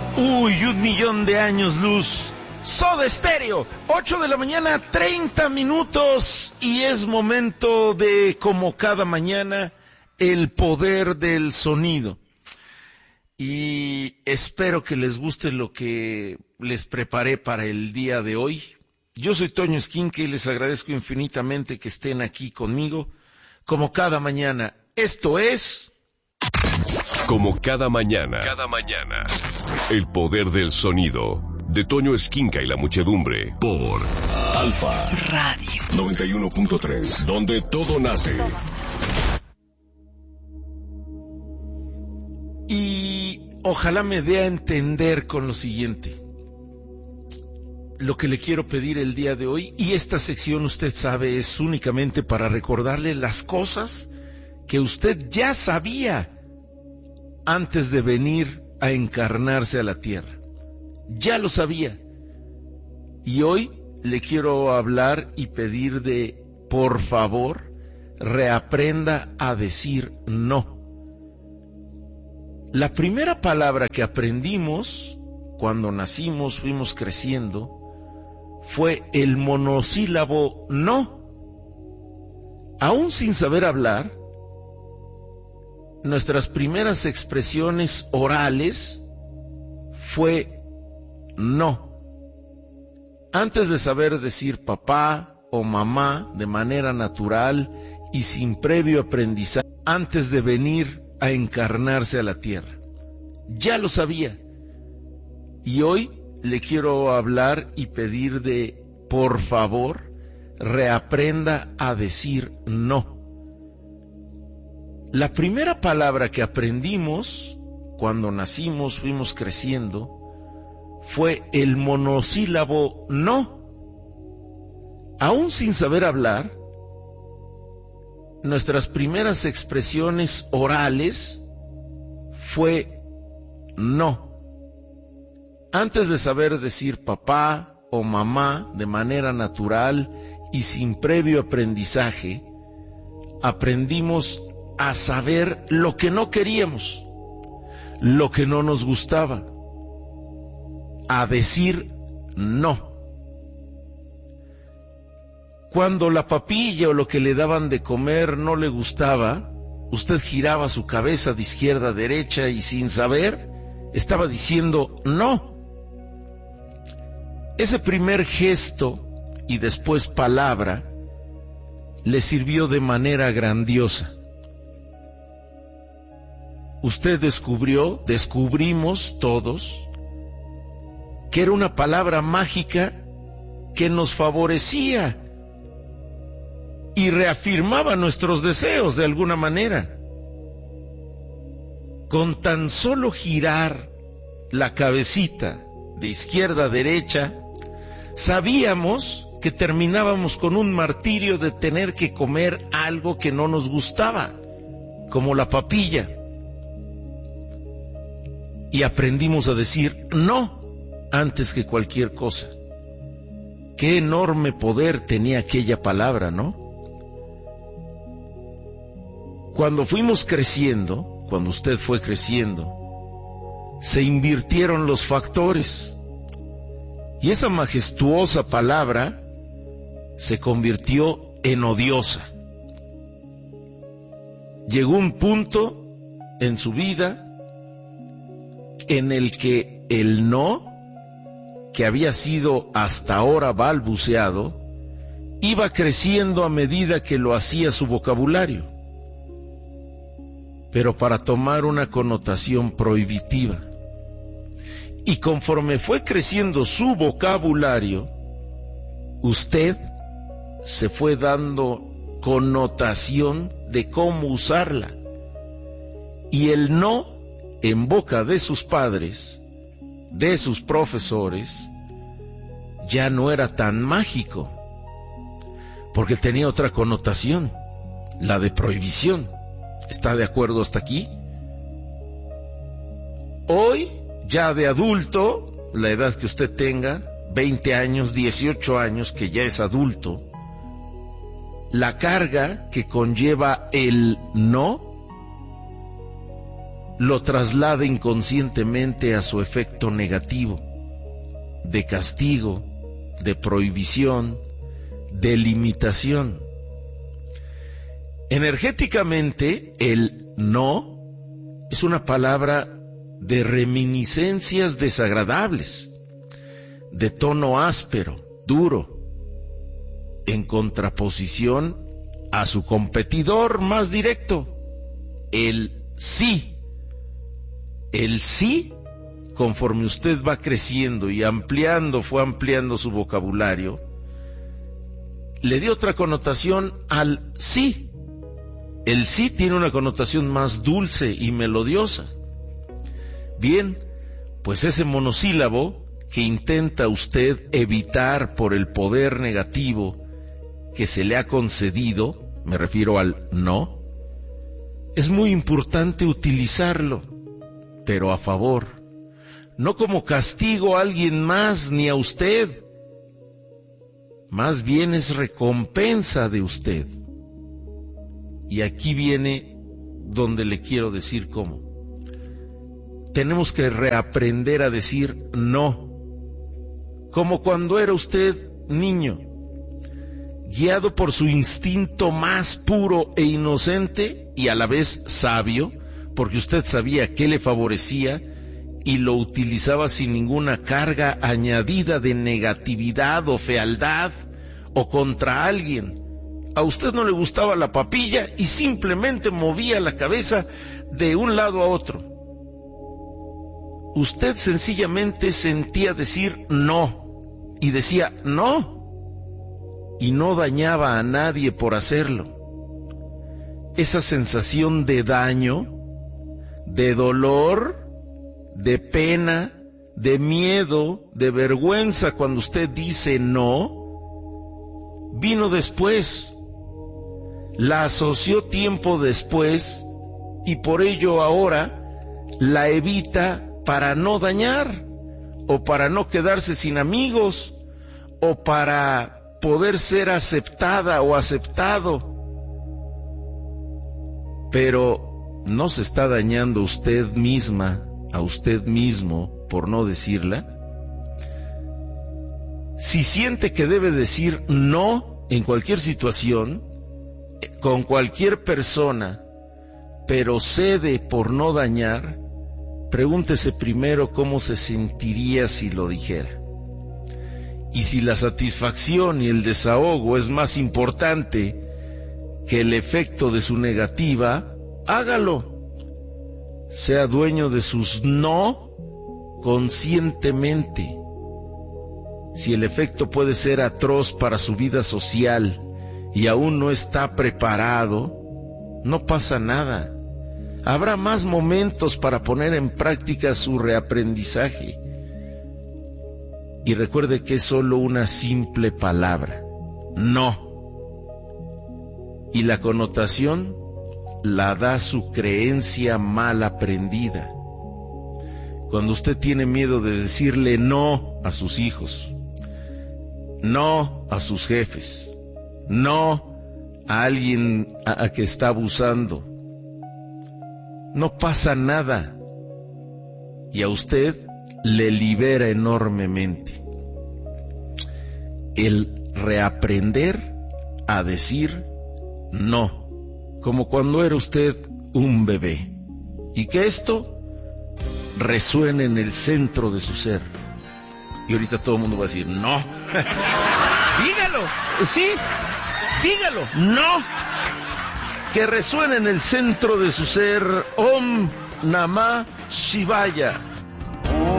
Uy, 1.000.000 de años luz. Soda Stereo, 8 de la mañana, 30 minutos. Y es momento de, como cada mañana, el poder del sonido. Y espero que les guste lo que les preparé para el día de hoy. Yo soy Toño Esquinca y les agradezco infinitamente que estén aquí conmigo, como cada mañana. Esto es... Como cada mañana. El poder del sonido. De Toño Esquinca y la muchedumbre. Por Alfa Radio 91.3. Donde todo nace. Y ojalá me dé a entender con lo siguiente. Lo que le quiero pedir el día de hoy, y esta sección usted sabe es únicamente para recordarle las cosas que usted ya sabía antes de venir a encarnarse a la tierra. Ya lo sabía. Y hoy le quiero hablar y pedir de, por favor, reaprenda a decir no. La primera palabra que aprendimos cuando nacimos, fuimos creciendo, fue el monosílabo no. Aún sin saber hablar, nuestras primeras expresiones orales fue no. Antes de saber decir papá o mamá de manera natural y sin previo aprendizaje, antes de venir a encarnarse a la tierra. Ya lo sabía. Y hoy le quiero hablar y pedir de, por favor, reaprenda a decir no. La primera palabra que aprendimos cuando nacimos, fuimos creciendo, fue el monosílabo no. Aún sin saber hablar, nuestras primeras expresiones orales fue no. Antes de saber decir papá o mamá de manera natural y sin previo aprendizaje, aprendimos a saber lo que no queríamos, lo que no nos gustaba, a decir no. Cuando la papilla o lo que le daban de comer no le gustaba, usted giraba su cabeza de izquierda a derecha y sin saber estaba diciendo no. Ese primer gesto y después palabra le sirvió de manera grandiosa. Usted descubrimos todos, que era una palabra mágica que nos favorecía y reafirmaba nuestros deseos de alguna manera. Con tan solo girar la cabecita de izquierda a derecha, sabíamos que terminábamos con un martirio de tener que comer algo que no nos gustaba, como la papilla. Y aprendimos a decir no antes que cualquier cosa. Qué enorme poder tenía aquella palabra, ¿no? Cuando fuimos creciendo, cuando usted fue creciendo, se invirtieron los factores. Y esa majestuosa palabra se convirtió en odiosa. Llegó un punto en su vida en el que el no, que había sido hasta ahora balbuceado, iba creciendo a medida que lo hacía su vocabulario, pero para tomar una connotación prohibitiva. Y conforme fue creciendo su vocabulario, usted se fue dando connotación de cómo usarla. Y el no, en boca de sus padres, de sus profesores, ya no era tan mágico, porque tenía otra connotación, la de prohibición. ¿Está de acuerdo hasta aquí? Hoy, ya de adulto, la edad que usted tenga, 20 años, 18 años, que ya es adulto, la carga que conlleva el no lo traslada inconscientemente a su efecto negativo, de castigo, de prohibición, de limitación. Energéticamente, el no es una palabra de reminiscencias desagradables, de tono áspero, duro, en contraposición a su competidor más directo, el sí. El sí, conforme usted va creciendo y fue ampliando su vocabulario, le dio otra connotación al sí. El sí tiene una connotación más dulce y melodiosa. Bien, pues ese monosílabo que intenta usted evitar por el poder negativo que se le ha concedido, me refiero al no, es muy importante utilizarlo, pero a favor, no como castigo a alguien más ni a usted, más bien es recompensa de usted. Y aquí viene donde le quiero decir cómo. Tenemos que reaprender a decir no, como cuando era usted niño, guiado por su instinto más puro e inocente y a la vez sabio, porque usted sabía qué le favorecía y lo utilizaba sin ninguna carga añadida de negatividad o fealdad o contra alguien. A usted no le gustaba la papilla y simplemente movía la cabeza de un lado a otro. Usted sencillamente sentía decir no y decía no y no dañaba a nadie por hacerlo. Esa sensación de daño, de dolor, de pena, de miedo, de vergüenza cuando usted dice no, vino después. La asoció tiempo después y por ello ahora la evita para no dañar o para no quedarse sin amigos o para poder ser aceptada o aceptado. Pero ¿no se está dañando usted misma, a usted mismo, por no decirla? Si siente que debe decir no en cualquier situación, con cualquier persona, pero cede por no dañar, pregúntese primero cómo se sentiría si lo dijera. Y si la satisfacción y el desahogo es más importante que el efecto de su negativa, hágalo. Sea dueño de sus no conscientemente. Si el efecto puede ser atroz para su vida social y aún no está preparado, no pasa nada. Habrá más momentos para poner en práctica su reaprendizaje. Y recuerde que es solo una simple palabra, no. Y la connotación la da su creencia mal aprendida. Cuando usted tiene miedo de decirle no a sus hijos, no a sus jefes, no a alguien a que está abusando, no pasa nada y a usted le libera enormemente. El reaprender a decir no, como cuando era usted un bebé, y que esto resuene en el centro de su ser. Y ahorita todo el mundo va a decir no. Dígalo, sí, dígalo, no. Que resuene en el centro de su ser, Om Namah Shivaya.